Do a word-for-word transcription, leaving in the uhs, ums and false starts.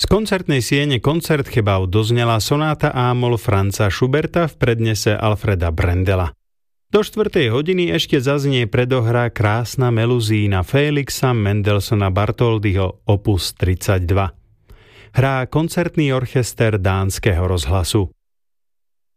Z koncertnej siene Koncertgebouw doznela sonáta A-moll Franza Schuberta v prednese Alfreda Brendela. Do štvrtej hodiny ešte zaznie predohra krásna meluzína Felixa Mendelssohna Bartholdyho opus tridsaťdva. Hrá koncertný orchester Dánskeho rozhlasu.